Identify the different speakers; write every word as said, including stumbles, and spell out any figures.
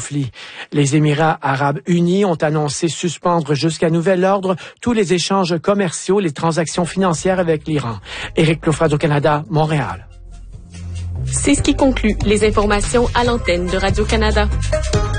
Speaker 1: conflit. Les Émirats arabes unis ont annoncé suspendre jusqu'à nouvel ordre tous les échanges commerciaux, les transactions financières avec l'Iran. Éric Plouffe, Radio-Canada, Montréal.
Speaker 2: C'est ce qui conclut les informations à l'antenne de Radio-Canada.